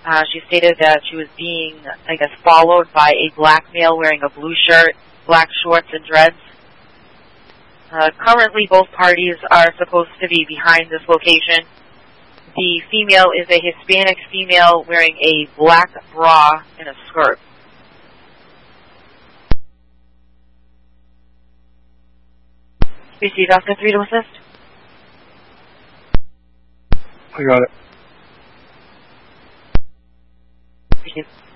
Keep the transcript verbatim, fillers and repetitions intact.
Uh, she stated that she was being, I guess, followed by a black male wearing a blue shirt, black shorts, and dreads. Uh, currently, both parties are supposed to be behind this location. The female is a Hispanic female wearing a black bra and a skirt. Receive Oscar three to assist. I got it. Receive.